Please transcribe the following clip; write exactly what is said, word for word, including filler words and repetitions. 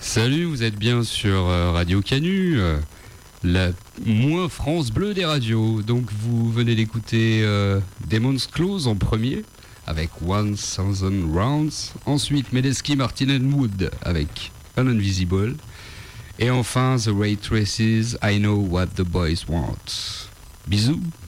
Salut, vous êtes bien sur euh, Radio Canu, euh, la moins France Bleu des radios. Donc vous venez d'écouter euh, Demon's Claws en premier avec One Thousand Rounds. Ensuite Medeski Martin and Wood avec An Invisible. Et enfin The Ray Traces, I Know What the Boys Want. Bisous.